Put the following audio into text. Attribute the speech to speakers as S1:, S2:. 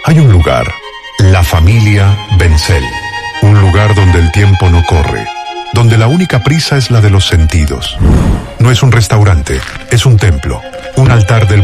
S1: Hay un lugar, la familia Bencel. Un lugar donde el tiempo no corre, donde la única prisa es la de los sentidos. No es un restaurante, es un templo, un altar del